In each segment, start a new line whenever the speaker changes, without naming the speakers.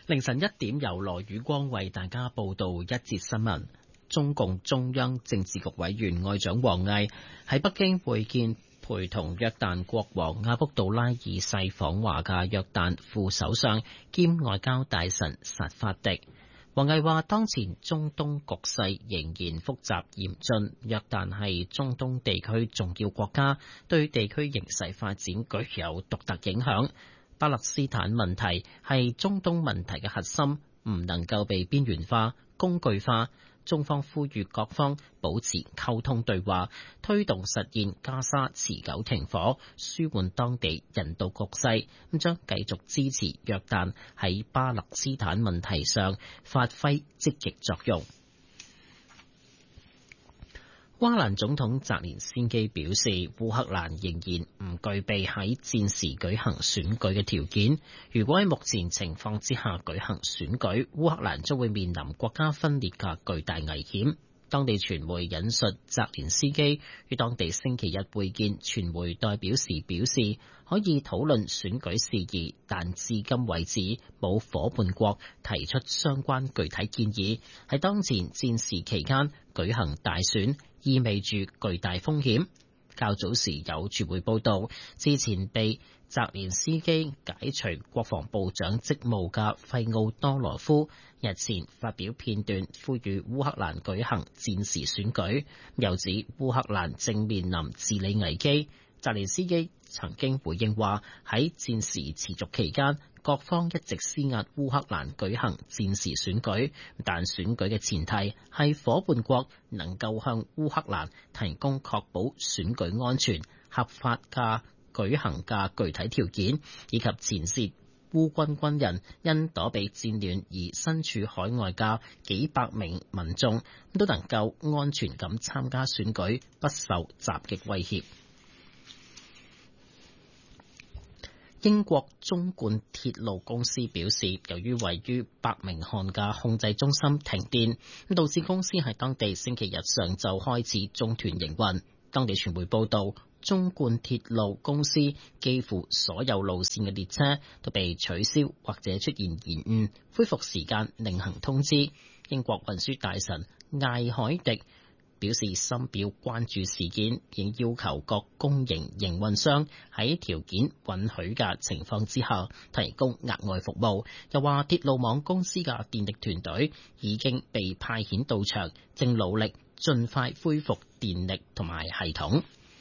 凌晨1點由羅宇光為大家報道一節新聞。中共中央政治局委員外長王毅喺北京會見陪同約旦國王阿卜杜拉二世訪華嘅約旦副首相兼外交大臣薩法迪。王毅話：當前中東局勢仍然複雜嚴峻，約旦係中東地區重要國家，對地區形勢發展具有獨特影響。巴勒斯坦問題係中東問題嘅核心，唔能夠被邊緣化、工具化。中方呼籲各方保持溝通對話，推動實現加沙持久停火，舒緩當地人道局勢。咁將繼續支持約旦喺巴勒斯坦問題上發揮積極作用。烏克蘭總統澤連斯基表示，烏克蘭仍然唔具備喺戰時舉行選舉嘅條件。如果喺目前情況之下舉行選舉，烏克蘭將會面臨國家分裂嘅巨大危險。當地傳媒引述澤連斯基於當地星期日會見傳媒代表時表示，可以討論選舉事宜，但至今為止冇夥伴國提出相關具體建議。喺當前戰時期間舉行大選，意味住巨大風險。較早時有傳媒報道，之前被澤連斯基解除國防部長職務嘅費奧多羅夫日前發表片段，呼籲烏克蘭舉行戰時選舉，又指烏克蘭正面臨治理危機。澤連斯基曾經回應話，喺戰時持續期間，各方一直施壓烏克蘭舉行戰時選舉，但選舉嘅前提係夥伴國能夠向烏克蘭提供確保選舉安全、合法嘅舉行嘅具體條件，以及前線烏軍軍人因躲避戰亂而身處海外嘅幾百名民眾都能夠安全咁參加選舉，不受襲擊威脅。英國中冠鐵路公司表示，由於位於伯明翰嘅控制中心停電，導致公司喺當地星期日上晝開始中斷營運。當地傳媒報道，中冠鐵路公司幾乎所有路線嘅列車都被取消或者出現延誤，恢復時間另行通知。英國運輸大臣艾海迪表示深表關注事件，並要求各公營營運商喺條件允許嘅情況之下提供額外服務。又話鐵路網公司嘅電力團隊已經被派遣到場，正努力盡快恢復電力同埋系統。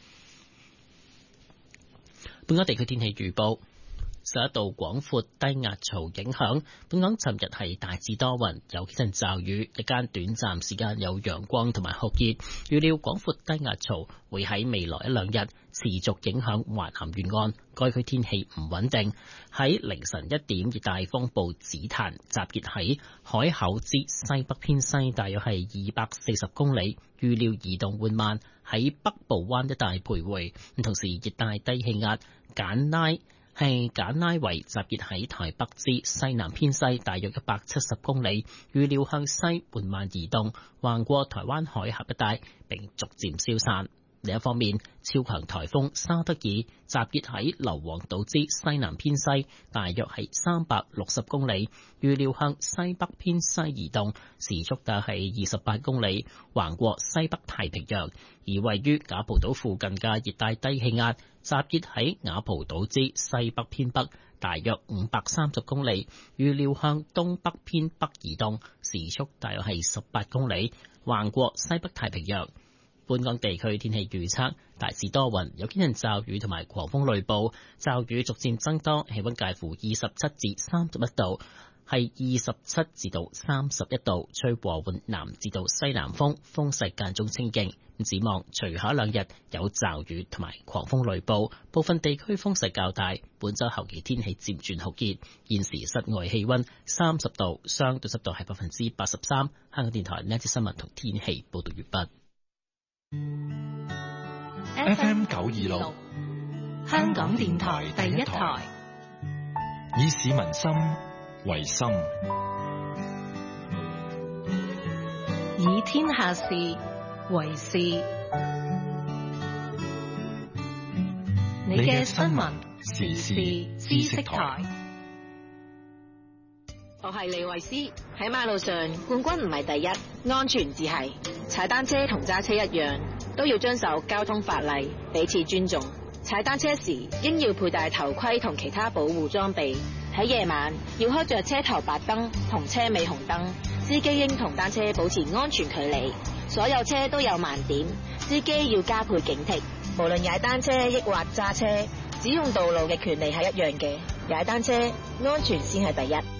本港地區天氣預報。受一道廣闊低壓槽影響，本港尋日係大致多雲，有幾陣驟雨，日間短暫時間有陽光同埋酷熱。預料廣闊低壓槽會喺未來1-2日持續影響華南沿岸，該區天氣唔穩定。喺凌晨1點，熱帶風暴紫檀集結喺海口之西北偏西，大約係240公里，預料移動緩慢，喺北部灣一帶徘徊。同時，熱帶低氣壓簡拉維集結喺台北之西南偏西，大約170公里，預料向西緩慢移動，橫過台灣海峽一帶，並逐漸消散。另一方面，超強颱風沙德爾集結喺硫磺島之西南偏西，大約係360公里，預料向西北偏西移動，時速大係28公里，橫過西北太平洋。而位於雅蒲島附近嘅熱帶低氣壓集結喺雅蒲島之西北偏北，大約530公里，預料向東北偏北移動，時速大約係18公里，橫過西北太平洋。本港地區天氣預測，大致多雲，有幾陣驟雨同埋狂風雷暴，驟雨逐漸增多，氣溫介乎27至31度，係27至到31度，吹和緩南至到西南風，風勢間中清勁。展望隨後2日有驟雨同埋狂風雷暴，部分地區風勢較大。本週後期天氣漸轉酷熱，現時室外氣溫30度，相對濕度係83%。香港電台呢一節新聞同天氣報道完畢。
FM 926，香港電台第一台，以市民心為心，
以天下事為事。你嘅新聞時事知識台。
我係李慧詩。喺馬路上，冠軍唔係第一，安全至係。踩單車同揸車一樣，都要遵守交通法例，彼此尊重。踩單車時應要佩戴頭盔同其他保護裝備。喺夜晚要開着車頭白燈同車尾紅燈。司機應同單車保持安全距離。所有車都有盲點，司機要加倍警惕。無論踩單車抑或揸車，使用道路嘅權利係一樣嘅。踩單車安全先係第一。